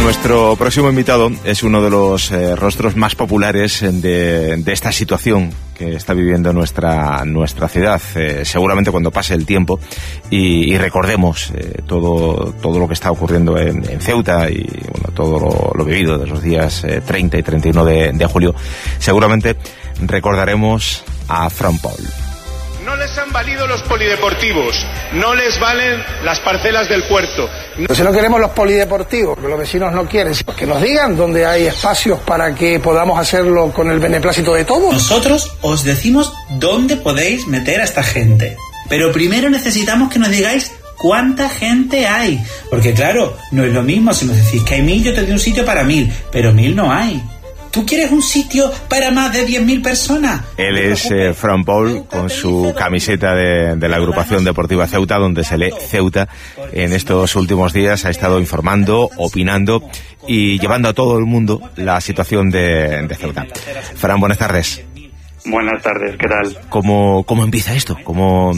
Nuestro próximo invitado es uno de los rostros más populares de esta situación que está viviendo nuestra ciudad. Seguramente cuando pase el tiempo y recordemos todo lo que está ocurriendo en Ceuta y bueno, todo lo vivido de los días 30 y 31 de julio, seguramente recordaremos a Fran Paul. No les han valido los polideportivos, no les valen las parcelas del puerto. Si no queremos los polideportivos, que los vecinos no quieren, que nos digan dónde hay espacios para que podamos hacerlo con el beneplácito de todos. Nosotros os decimos dónde podéis meter a esta gente, pero primero necesitamos que nos digáis cuánta gente hay, porque claro, no es lo mismo si nos decís que hay 1000, yo te doy un sitio para 1000, pero 1000 no hay. ¿Tú quieres un sitio para más de 10.000 personas? Él es Fran Paul, con su camiseta de la agrupación deportiva Ceuta, donde se lee Ceuta. En estos últimos días ha estado informando, opinando y llevando a todo el mundo la situación de Ceuta. Fran, buenas tardes. Buenas tardes, ¿qué tal? ¿Cómo empieza esto? ¿Cómo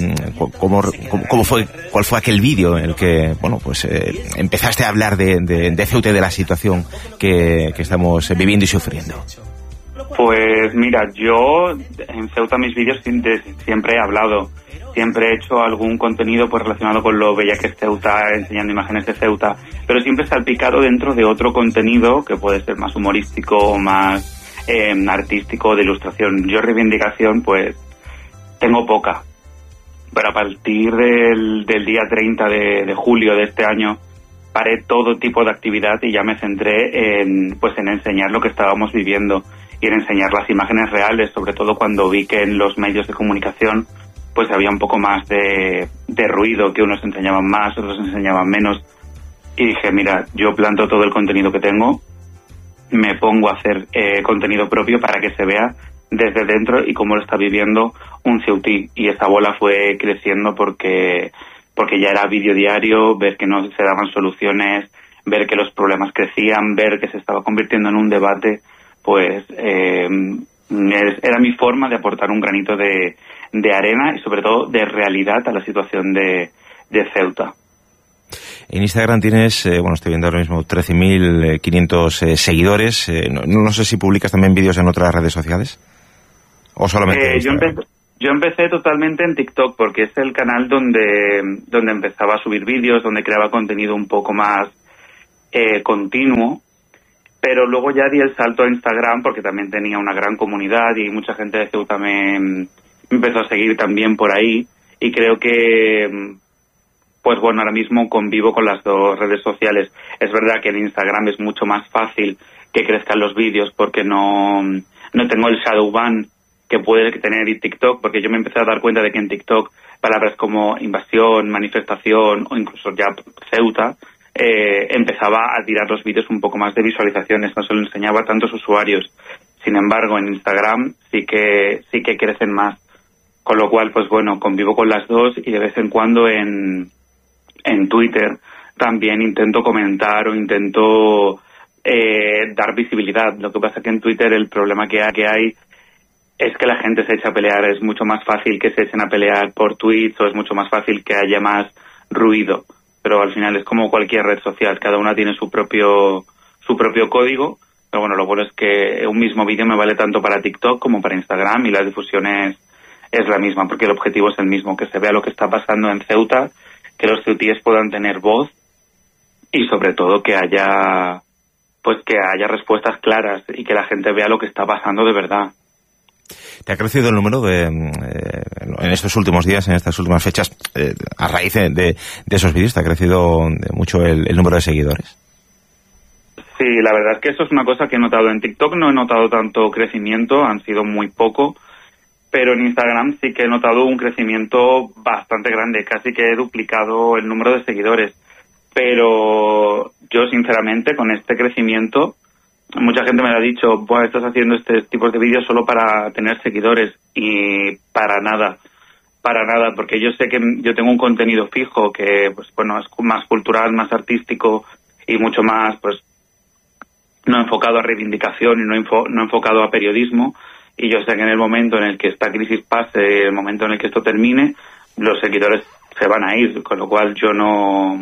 fue? ¿Cuál fue aquel vídeo en el que, bueno, pues empezaste a hablar de Ceuta y de la situación que estamos viviendo y sufriendo? Pues mira, yo en Ceuta mis vídeos siempre he hablado, siempre he hecho algún contenido pues relacionado con lo bella que es Ceuta, enseñando imágenes de Ceuta, pero siempre salpicado dentro de otro contenido que puede ser más humorístico o más artístico, de ilustración. Yo reivindicación pues tengo poca, pero a partir del día 30 de julio de este año paré todo tipo de actividad y ya me centré en enseñar lo que estábamos viviendo y en enseñar las imágenes reales, sobre todo cuando vi que en los medios de comunicación pues había un poco más de ruido, que unos enseñaban más, otros enseñaban menos, y dije, mira, yo planto todo el contenido que tengo, me pongo a hacer contenido propio para que se vea desde dentro y cómo lo está viviendo un ceutí. Y esta bola fue creciendo porque ya era vídeo diario, ver que no se daban soluciones, ver que los problemas crecían, ver que se estaba convirtiendo en un debate, pues era mi forma de aportar un granito de arena y sobre todo de realidad a la situación de Ceuta. En Instagram tienes, estoy viendo ahora mismo 13.500 seguidores. No sé si publicas también vídeos en otras redes sociales o solamente yo empecé totalmente en TikTok porque es el canal donde empezaba a subir vídeos, donde creaba contenido un poco más continuo, pero luego ya di el salto a Instagram porque también tenía una gran comunidad y mucha gente de Ceuta me empezó a seguir también por ahí, y creo que pues bueno, ahora mismo convivo con las dos redes sociales. Es verdad que en Instagram es mucho más fácil que crezcan los vídeos porque no tengo el shadow ban que puede tener TikTok, porque yo me empecé a dar cuenta de que en TikTok palabras como invasión, manifestación o incluso ya Ceuta empezaba a tirar los vídeos un poco más de visualizaciones, no se lo enseñaba a tantos usuarios. Sin embargo, en Instagram sí que crecen más, con lo cual pues bueno, convivo con las dos y de vez en cuando en Twitter también intento comentar o intento dar visibilidad. Lo que pasa es que en Twitter el problema que hay es que la gente se echa a pelear. Es mucho más fácil que se echen a pelear por tweets, o es mucho más fácil que haya más ruido, pero al final es como cualquier red social, cada una tiene su propio código. Pero bueno, lo bueno es que un mismo vídeo me vale tanto para TikTok como para Instagram, y la difusión es la misma, porque el objetivo es el mismo, que se vea lo que está pasando en Ceuta, que los ceutíes puedan tener voz y sobre todo que haya respuestas claras y que la gente vea lo que está pasando de verdad. ¿Te ha crecido el número en estos últimos días, en estas últimas fechas, a raíz de esos vídeos? ¿Te ha crecido mucho el número de seguidores? Sí, la verdad es que eso es una cosa que he notado. En TikTok no he notado tanto crecimiento, han sido muy poco, pero en Instagram sí que he notado un crecimiento bastante grande, casi que he duplicado el número de seguidores. Pero yo, sinceramente, con este crecimiento, mucha gente me lo ha dicho, bueno, estás haciendo este tipo de vídeos solo para tener seguidores, y para nada, porque yo sé que yo tengo un contenido fijo que, pues bueno, es más cultural, más artístico y mucho más, pues, no enfocado a reivindicación y no enfocado a periodismo. Y yo sé que en el momento en el que esta crisis pase, el momento en el que esto termine, los seguidores se van a ir, con lo cual yo no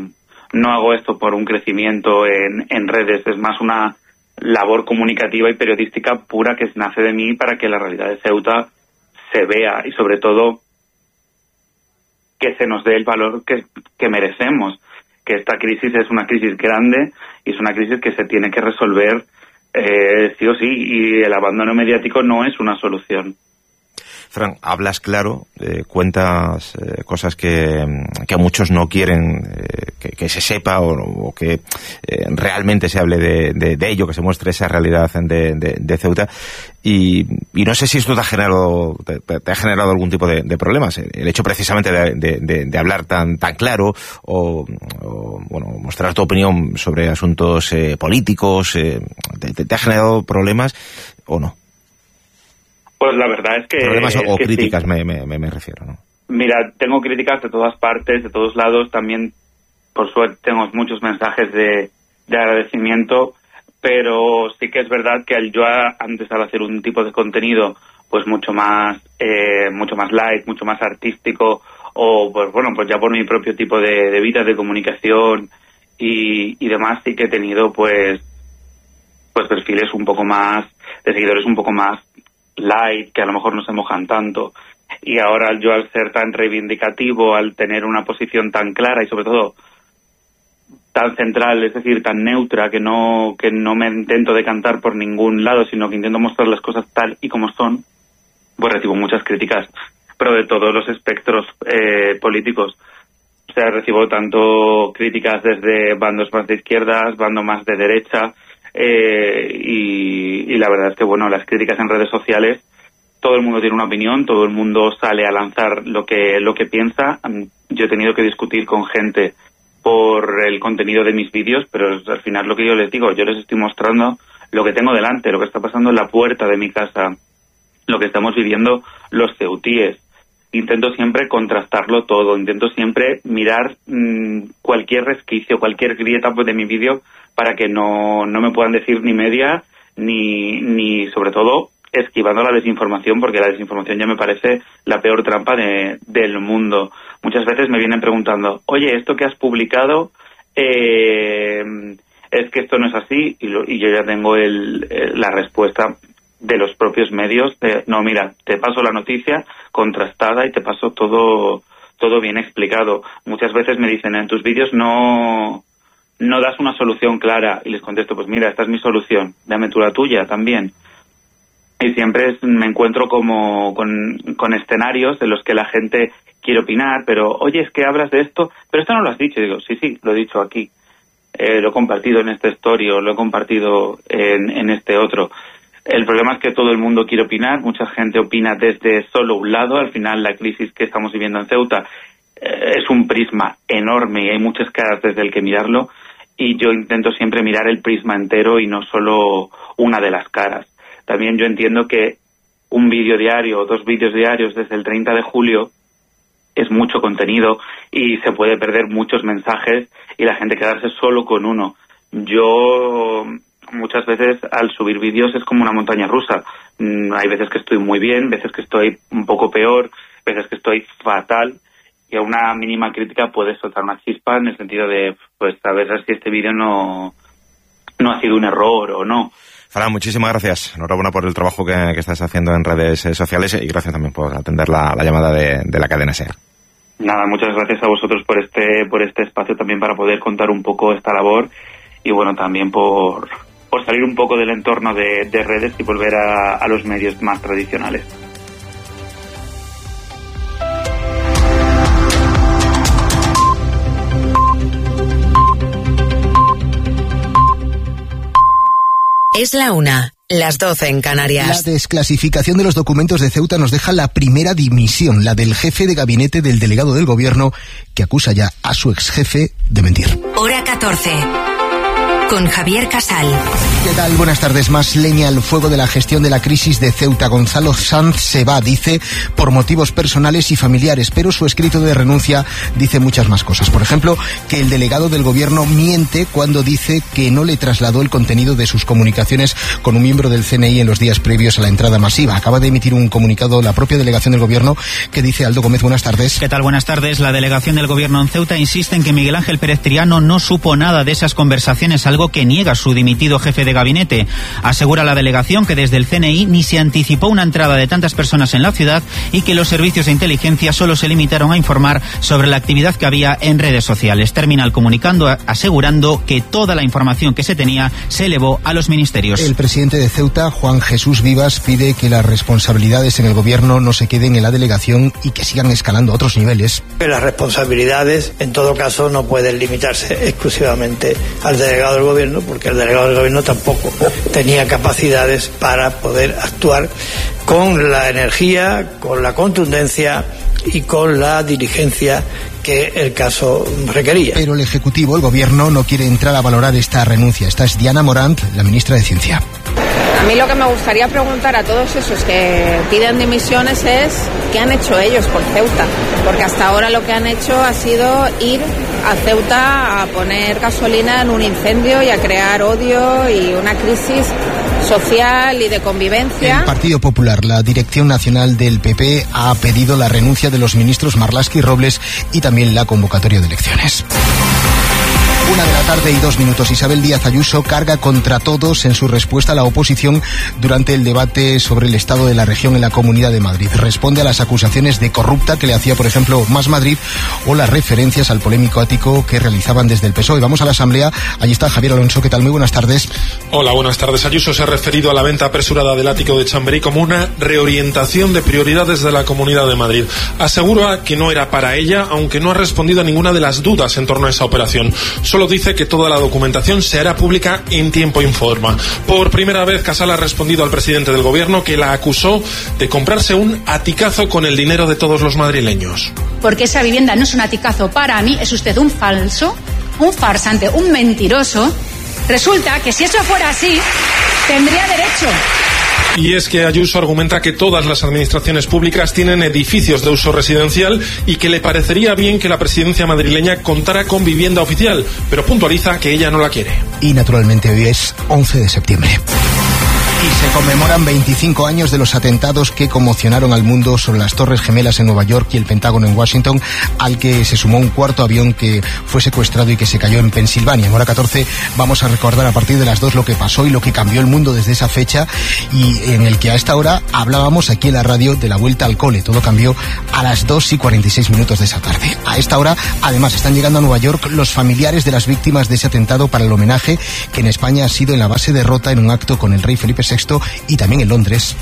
no hago esto por un crecimiento en redes, es más una labor comunicativa y periodística pura que nace de mí para que la realidad de Ceuta se vea y sobre todo que se nos dé el valor que merecemos, que esta crisis es una crisis grande y es una crisis que se tiene que resolver sí o sí, y el abandono mediático no es una solución. Fran, hablas claro, cuentas cosas que muchos no quieren que se sepa o que realmente se hable de ello, que se muestre esa realidad de Ceuta. Y no sé si esto te ha generado algún tipo de problemas. El hecho precisamente de hablar tan claro o bueno, mostrar tu opinión sobre asuntos políticos, ¿te ha generado problemas o no? Pues la verdad es que... Problemas o que críticas sí. me refiero, ¿no? Mira, tengo críticas de todas partes, de todos lados. También, por suerte, tengo muchos mensajes de agradecimiento, pero sí que es verdad que yo antes, al hacer un tipo de contenido pues mucho más light, mucho más artístico, o pues bueno, pues ya por mi propio tipo de vida, de comunicación y demás, sí que he tenido pues perfiles un poco más, de seguidores un poco más light, que a lo mejor no se mojan tanto. Y ahora yo, al ser tan reivindicativo, al tener una posición tan clara y sobre todo tan central, es decir, tan neutra, que no me intento decantar por ningún lado, sino que intento mostrar las cosas tal y como son, pues recibo muchas críticas, pero de todos los espectros políticos. O sea, recibo tanto críticas desde bandos más de izquierdas, bandos más de derecha, y la verdad es que, bueno, las críticas en redes sociales, todo el mundo tiene una opinión, todo el mundo sale a lanzar lo que piensa. Yo he tenido que discutir con gente por el contenido de mis vídeos, pero al final lo que yo les digo, yo les estoy mostrando lo que tengo delante, lo que está pasando en la puerta de mi casa, lo que estamos viviendo los ceutíes. Intento siempre contrastarlo todo, intento siempre mirar cualquier resquicio, cualquier grieta de mi vídeo, para que no me puedan decir ni media, ni sobre todo esquivando la desinformación, porque la desinformación ya me parece la peor trampa del mundo. Muchas veces me vienen preguntando, oye, esto que has publicado, es que esto no es así, y yo ya tengo la respuesta de los propios medios, no, mira, te paso la noticia contrastada y te paso todo bien explicado. Muchas veces me dicen, en tus vídeos no das una solución clara, y les contesto, pues mira, esta es mi solución, dame tú la tuya también. Y siempre me encuentro como con escenarios en los que la gente quiere opinar, pero oye, es que hablas de esto, pero esto no lo has dicho. Y digo, sí, lo he dicho aquí, lo he compartido en este story, o lo he compartido en este otro. El problema es que todo el mundo quiere opinar, mucha gente opina desde solo un lado. Al final, la crisis que estamos viviendo en Ceuta es un prisma enorme y hay muchas caras desde el que mirarlo, y yo intento siempre mirar el prisma entero y no solo una de las caras. También yo entiendo que un vídeo diario o 2 vídeos diarios desde el 30 de julio es mucho contenido y se puede perder muchos mensajes y la gente quedarse solo con uno. Yo muchas veces al subir vídeos es como una montaña rusa. Hay veces que estoy muy bien, veces que estoy un poco peor, veces que estoy fatal, y a una mínima crítica puede soltar una chispa en el sentido de, pues, a ver si este vídeo no ha sido un error o no. Fran, muchísimas gracias. Enhorabuena por el trabajo que estás haciendo en redes sociales, y gracias también por atender la llamada de la cadena SER. Nada, muchas gracias a vosotros por este espacio también, para poder contar un poco esta labor, y bueno, también por salir un poco del entorno de redes y volver a los medios más tradicionales. Es la 1, las 12 en Canarias. La desclasificación de los documentos de Ceuta nos deja la primera dimisión, la del jefe de gabinete del delegado del gobierno, que acusa ya a su exjefe de mentir. Hora 14. con Javier Casal. ¿Qué tal? Buenas tardes. Más leña al fuego de la gestión de la crisis de Ceuta. Gonzalo Sanz se va, dice, por motivos personales y familiares, pero su escrito de renuncia dice muchas más cosas. Por ejemplo, que el delegado del gobierno miente cuando dice que no le trasladó el contenido de sus comunicaciones con un miembro del CNI en los días previos a la entrada masiva. Acaba de emitir un comunicado la propia delegación del gobierno que dice: Aldo Gómez, buenas tardes. ¿Qué tal? Buenas tardes. La delegación del gobierno en Ceuta insiste en que Miguel Ángel Pérez Triano no supo nada de esas conversaciones, algo que niega su dimitido jefe de gabinete. Asegura la delegación que desde el CNI ni se anticipó una entrada de tantas personas en la ciudad y que los servicios de inteligencia solo se limitaron a informar sobre la actividad que había en redes sociales. Termina el comunicando asegurando que toda la información que se tenía se elevó a los ministerios. El presidente de Ceuta, Juan Jesús Vivas, pide que las responsabilidades en el gobierno no se queden en la delegación y que sigan escalando a otros niveles. Las responsabilidades, en todo caso, no pueden limitarse exclusivamente al delegado del gobierno, porque el delegado del gobierno tampoco tenía capacidades para poder actuar con la energía, con la contundencia y con la diligencia que el caso requería. Pero el Ejecutivo, el Gobierno, no quiere entrar a valorar esta renuncia. Esta es Diana Morant, la ministra de Ciencia. A mí lo que me gustaría preguntar a todos esos que piden dimisiones es ¿qué han hecho ellos por Ceuta? Porque hasta ahora lo que han hecho ha sido ir a Ceuta a poner gasolina en un incendio y a crear odio y una crisis social y de convivencia. El Partido Popular, la Dirección Nacional del PP, ha pedido la renuncia de los ministros Marlaska y Robles y también la convocatoria de elecciones. 1:02 Isabel Díaz Ayuso carga contra todos en su respuesta a la oposición durante el debate sobre el estado de la región en la Comunidad de Madrid. Responde a las acusaciones de corrupta que le hacía, por ejemplo, Más Madrid, o las referencias al polémico ático que realizaban desde el PSOE. Vamos a la Asamblea. Allí está Javier Alonso. ¿Qué tal? Muy buenas tardes. Hola, buenas tardes. Ayuso se ha referido a la venta apresurada del ático de Chamberí como una reorientación de prioridades de la Comunidad de Madrid. Asegura que no era para ella, aunque no ha respondido a ninguna de las dudas en torno a esa operación. Solo dice que toda la documentación se hará pública en tiempo y forma. Por primera vez, Casal ha respondido al presidente del gobierno, que la acusó de comprarse un aticazo con el dinero de todos los madrileños. Porque esa vivienda no es un aticazo para mí, es usted un falso, un farsante, un mentiroso. Resulta que si eso fuera así, tendría derecho. Y es que Ayuso argumenta que todas las administraciones públicas tienen edificios de uso residencial y que le parecería bien que la presidencia madrileña contara con vivienda oficial, pero puntualiza que ella no la quiere. Y naturalmente hoy es 11 de septiembre. Y se conmemoran 25 años de los atentados que conmocionaron al mundo sobre las Torres Gemelas en Nueva York y el Pentágono en Washington, al que se sumó un cuarto avión que fue secuestrado y que se cayó en Pensilvania. En hora 14 vamos a recordar a partir de las 2 lo que pasó y lo que cambió el mundo desde esa fecha, y en el que a esta hora hablábamos aquí en la radio de la vuelta al cole. Todo cambió a las 2:46 de esa tarde. A esta hora, además, están llegando a Nueva York los familiares de las víctimas de ese atentado para el homenaje que en España ha sido en la base de Rota, en un acto con el rey Felipe VI y también en Londres.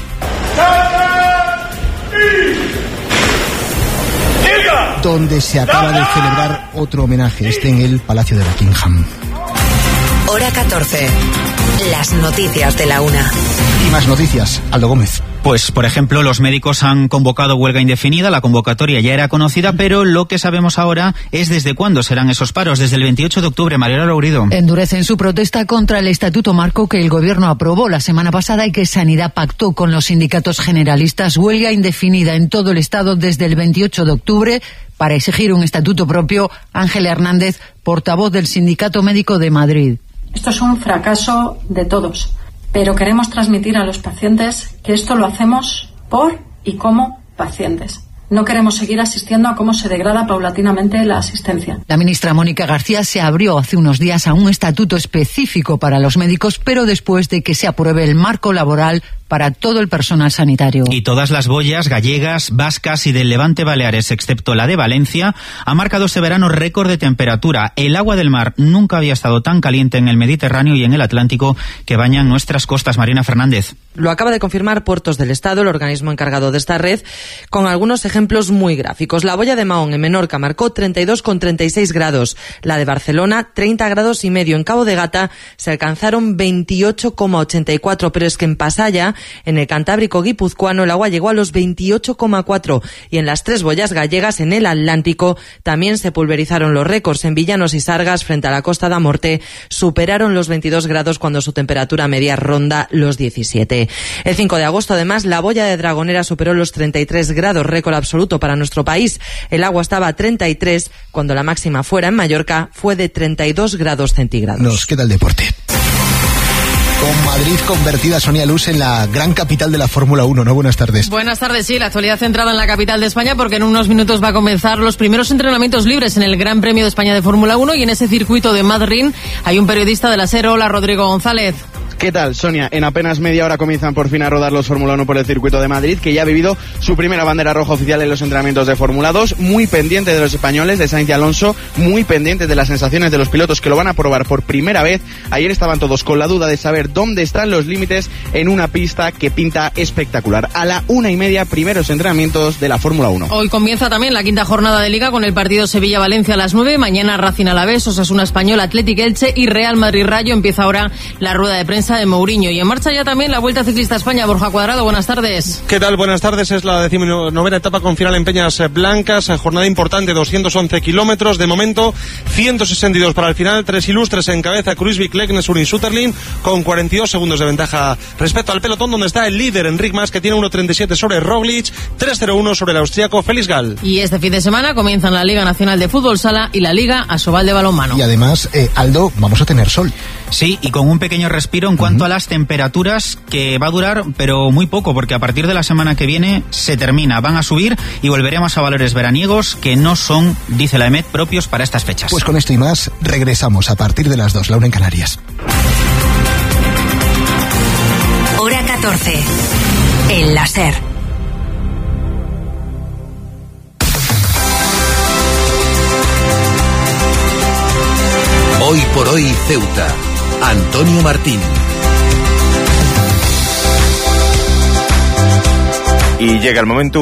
Donde se acaba de celebrar otro homenaje, en el Palacio de Buckingham. Hora 14. Las noticias de la 1. Y más noticias, Aldo Gómez. Pues, por ejemplo, los médicos han convocado huelga indefinida. La convocatoria ya era conocida, pero lo que sabemos ahora es desde cuándo serán esos paros. Desde el 28 de octubre, Mariela Lourido. Endurecen su protesta contra el Estatuto Marco que el Gobierno aprobó la semana pasada y que Sanidad pactó con los sindicatos generalistas. Huelga indefinida en todo el Estado desde el 28 de octubre para exigir un estatuto propio. Ángela Hernández, portavoz del Sindicato Médico de Madrid. Esto es un fracaso de todos, pero queremos transmitir a los pacientes que esto lo hacemos por y como pacientes. No queremos seguir asistiendo a cómo se degrada paulatinamente la asistencia. La ministra Mónica García se abrió hace unos días a un estatuto específico para los médicos, pero después de que se apruebe el marco laboral para todo el personal sanitario. Y todas las boyas gallegas, vascas y del Levante Baleares, excepto la de Valencia, ha marcado este verano récord de temperatura. El agua del mar nunca había estado tan caliente en el Mediterráneo y en el Atlántico que bañan nuestras costas. Marina Fernández. Lo acaba de confirmar Puertos del Estado, el organismo encargado de esta red, con algunos ejemplos ejemplos muy gráficos. La Boya de Mahón en Menorca marcó 32,36 grados. La de Barcelona, 30 grados y medio. En Cabo de Gata se alcanzaron 28,84, pero es que en Pasaya, en el Cantábrico guipuzcoano, el agua llegó a los 28,4. Y en las tres boyas gallegas, en el Atlántico, también se pulverizaron los récords. En Villanos y Sargas, frente a la Costa da Morte, superaron los 22 grados cuando su temperatura media ronda los 17. El 5 de agosto, además, la Boya de Dragonera superó los 33 grados, récord absoluto para nuestro país. El agua estaba a 33, cuando la máxima fuera en Mallorca fue de 32 grados centígrados. Nos queda el deporte. Con Madrid convertida, Sonia Luz, en la gran capital de la Fórmula 1, ¿no? Buenas tardes. Buenas tardes, sí, la actualidad centrada en la capital de España, porque en unos minutos va a comenzar los primeros entrenamientos libres en el Gran Premio de España de Fórmula 1, y en ese circuito de Madrid hay un periodista de la SER. Hola, Rodrigo González. ¿Qué tal, Sonia? En apenas media hora comienzan por fin a rodar los Fórmula 1 por el circuito de Madrid, que ya ha vivido su primera bandera roja oficial en los entrenamientos de Fórmula 2, muy pendiente de los españoles, de Sainz y Alonso, muy pendiente de las sensaciones de los pilotos que lo van a probar por primera vez. Ayer estaban todos con la duda de saber dónde están los límites en una pista que pinta espectacular. A la 1:30, primeros entrenamientos de la Fórmula 1. Hoy comienza también la quinta jornada de Liga con el partido Sevilla-Valencia a las 9, mañana Racing Alavés, Osasuna Español, Athletic Elche y Real Madrid Rayo. Empieza ahora la rueda de prensa de Mourinho. Y en marcha ya también la Vuelta Ciclista a España. Borja Cuadrado, buenas tardes. ¿Qué tal? Buenas tardes. Es la 19ª etapa con final en Peñas Blancas. Jornada importante, 211 kilómetros. De momento, 162 para el final. 3 ilustres en cabeza: Kruijswijk, Leknes, Urin, Sutterlin, con 42 segundos de ventaja respecto al pelotón, donde está el líder Enric Mas, que tiene 1.37 sobre Roglic, 3.01 sobre el austriaco Felix Gall. Y este fin de semana comienzan la Liga Nacional de Fútbol Sala y la Liga Asobal de Balonmano. Y además, Aldo, vamos a tener sol. Sí, y con un pequeño respiro en cuanto a las temperaturas, que va a durar, pero muy poco, porque a partir de la semana que viene se termina, van a subir y volveremos a valores veraniegos que no son, dice la EMET, propios para estas fechas. Pues con esto y más, regresamos a partir de las 2, la 1 en Canarias. Hora 14, en la SER. Hoy por hoy Ceuta. Antonio Martín. Y llega el momento,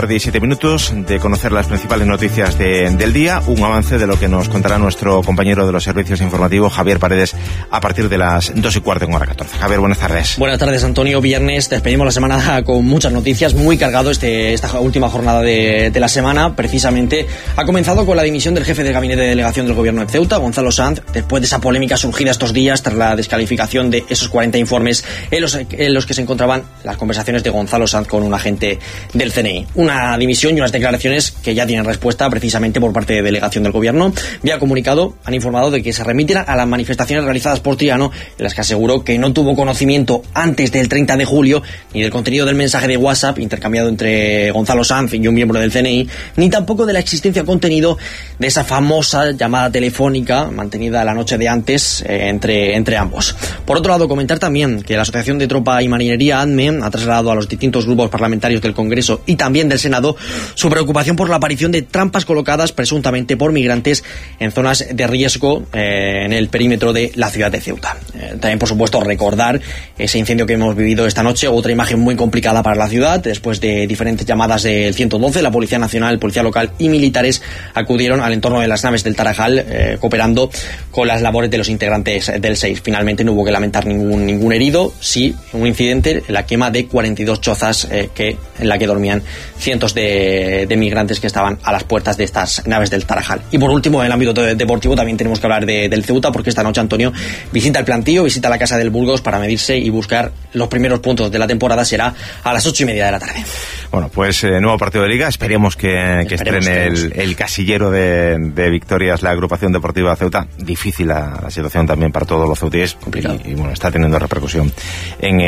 1:07 de conocer las principales noticias del día, un avance de lo que nos contará nuestro compañero de los servicios informativos, Javier Paredes, a partir de las 2:15 en hora 14. Javier, buenas tardes. Buenas tardes, Antonio. Viernes, despedimos la semana con muchas noticias, muy cargado esta última jornada de la semana. Precisamente ha comenzado con la dimisión del jefe de gabinete de delegación del gobierno de Ceuta, Gonzalo Sanz, después de esa polémica surgida estos días tras la descalificación de esos 40 informes en los que se encontraban las conversaciones de Gonzalo Sanz con un agente del CNI. Una dimisión y unas declaraciones que ya tienen respuesta precisamente por parte de delegación del gobierno. Vía comunicado han informado de que se remiten a las manifestaciones realizadas por Triano, en las que aseguró que no tuvo conocimiento antes del 30 de julio ni del contenido del mensaje de WhatsApp intercambiado entre Gonzalo Sanz y un miembro del CNI, ni tampoco de la existencia o contenido de esa famosa llamada telefónica mantenida la noche de antes entre ambos. Por otro lado, comentar también que la Asociación de Tropa y Marinería, ADME, ha trasladado a los distintos grupos parlamentarios del Congreso y también del Senado su preocupación por la aparición de trampas colocadas presuntamente por migrantes en zonas de riesgo en el perímetro de la ciudad de Ceuta. También, por supuesto, recordar ese incendio que hemos vivido esta noche, otra imagen muy complicada para la ciudad. Después de diferentes llamadas del 112, la Policía Nacional, Policía Local y militares acudieron al entorno de las naves del Tarajal, cooperando con las labores de los integrantes del 6. Finalmente no hubo que lamentar ningún herido, sí un incidente, la quema de 42 chozas en la que dormían cientos de migrantes que estaban a las puertas de estas naves del Tarajal. Y por último, en el ámbito deportivo también tenemos que hablar del Ceuta, porque esta noche, Antonio, visita el Plantío, visita la Casa del Burgos para medirse y buscar los primeros puntos de la temporada. Será a las 8:30 de la tarde. Bueno, pues nuevo partido de Liga. Esperemos que estrene el casillero de victorias la agrupación deportiva Ceuta. Difícil la situación también para todos los ceutíes. Complicado. Y bueno, está teniendo repercusión en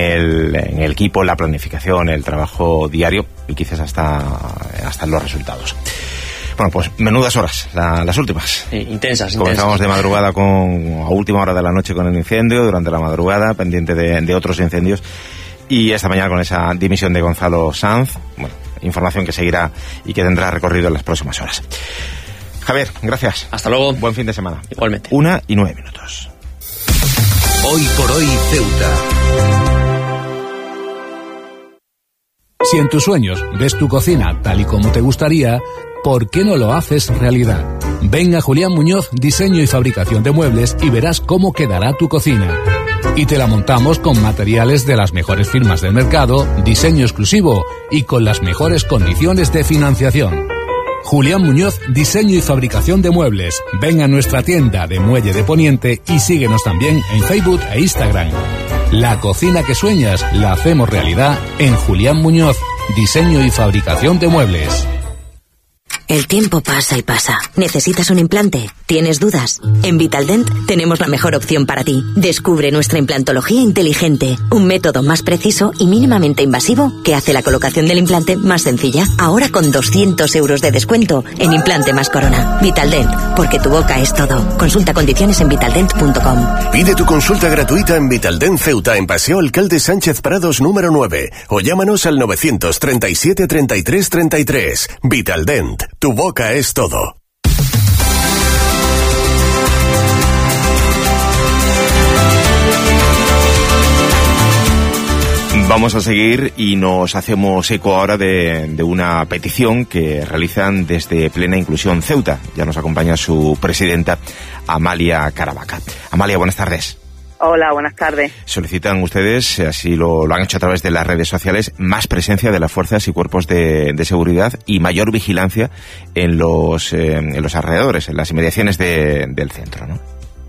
el equipo, la planificación, el trabajo diario y quizás hasta los resultados. Bueno, pues menudas horas, las últimas. Intensas. Comenzamos de madrugada a última hora de la noche con el incendio, durante la madrugada, pendiente de otros incendios, y esta mañana con esa dimisión de Gonzalo Sanz. Bueno, información que seguirá y que tendrá recorrido en las próximas horas. Javier, gracias. Hasta luego. Buen fin de semana. Igualmente. 1:09. Hoy por hoy Ceuta. Si en tus sueños ves tu cocina tal y como te gustaría, ¿por qué no lo haces realidad? Ven a Julián Muñoz, diseño y fabricación de muebles, y verás cómo quedará tu cocina. Y te la montamos con materiales de las mejores firmas del mercado, diseño exclusivo y con las mejores condiciones de financiación. Julián Muñoz, diseño y fabricación de muebles. Ven a nuestra tienda de Muelle de Poniente y síguenos también en Facebook e Instagram. La cocina que sueñas la hacemos realidad en Julián Muñoz, diseño y fabricación de muebles. El tiempo pasa y pasa. ¿Necesitas un implante? ¿Tienes dudas? En Vitaldent tenemos la mejor opción para ti. Descubre nuestra implantología inteligente, un método más preciso y mínimamente invasivo que hace la colocación del implante más sencilla. Ahora con 200 euros de descuento en implante más corona. Vitaldent, porque tu boca es todo. Consulta condiciones en vitaldent.com. Pide tu consulta gratuita en Vitaldent Ceuta, en Paseo Alcalde Sánchez Prados número 9, o llámanos al 937 33 33. Vitaldent. Tu boca es todo. Vamos a seguir y nos hacemos eco ahora de una petición que realizan desde Plena Inclusión Ceuta. Ya nos acompaña su presidenta, Amalia Caravaca. Amalia, buenas tardes. Hola, buenas tardes. Solicitan ustedes, así lo han hecho a través de las redes sociales, más presencia de las fuerzas y cuerpos de seguridad y mayor vigilancia en los alrededores, en las inmediaciones del centro, ¿no?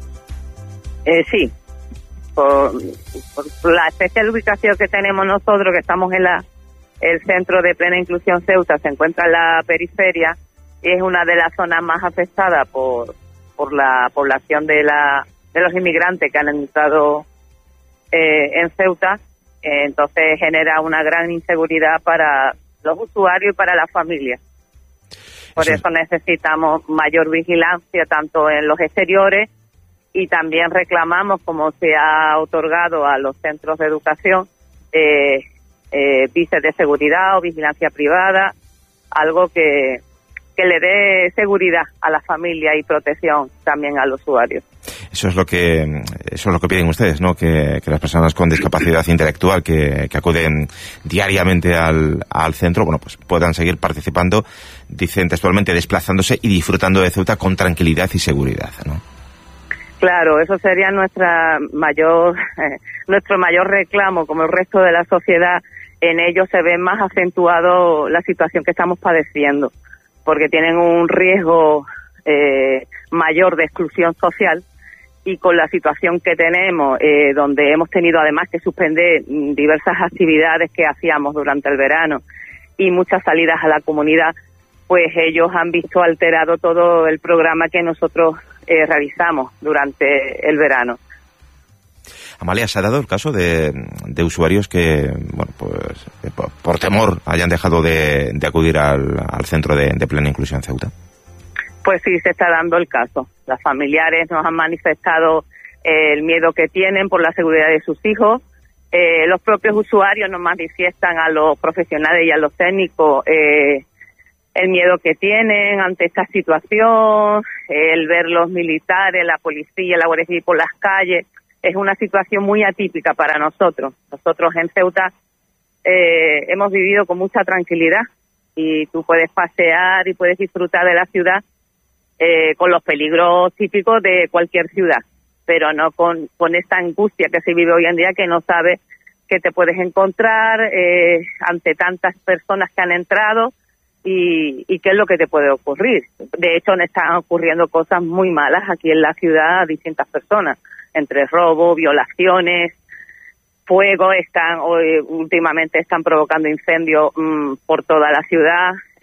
Sí. Por la especial ubicación que tenemos nosotros, que estamos en el centro de Plena Inclusión Ceuta, se encuentra en la periferia y es una de las zonas más afectadas por la población de los inmigrantes que han entrado en Ceuta, entonces genera una gran inseguridad para los usuarios y para las familias. Por eso necesitamos mayor vigilancia tanto en los exteriores, y también reclamamos, como se ha otorgado a los centros de educación, vices de seguridad o vigilancia privada, algo que le dé seguridad a la familia y protección también al usuario. Eso es lo que piden ustedes, ¿no? Que las personas con discapacidad intelectual que acuden diariamente al centro, bueno, pues puedan seguir participando, dicen textualmente, desplazándose y disfrutando de Ceuta con tranquilidad y seguridad, ¿no? Claro, eso sería nuestro mayor reclamo, como el resto de la sociedad. En ellos se ve más acentuado la situación que estamos padeciendo, porque tienen un riesgo mayor de exclusión social, y con la situación que tenemos, donde hemos tenido además que suspender diversas actividades que hacíamos durante el verano y muchas salidas a la comunidad, pues ellos han visto alterado todo el programa que nosotros realizamos durante el verano. Amalia, ¿se ha dado el caso de usuarios que, bueno, pues por temor hayan dejado de acudir al centro de Plena Inclusión Ceuta? Pues sí, se está dando el caso. Las familiares nos han manifestado el miedo que tienen por la seguridad de sus hijos. Los propios usuarios nos manifiestan a los profesionales y a los técnicos el miedo que tienen ante esta situación, el ver los militares, la policía, la Guardia Civil por las calles. Es una situación muy atípica para nosotros. Nosotros en Ceuta hemos vivido con mucha tranquilidad, y tú puedes pasear y puedes disfrutar de la ciudad con los peligros típicos de cualquier ciudad, pero no con esta angustia que se vive hoy en día, que no sabes qué te puedes encontrar ante tantas personas que han entrado y qué es lo que te puede ocurrir. De hecho, están ocurriendo cosas muy malas aquí en la ciudad a distintas personas, entre robo, violaciones, fuego. Últimamente están provocando incendios por toda la ciudad.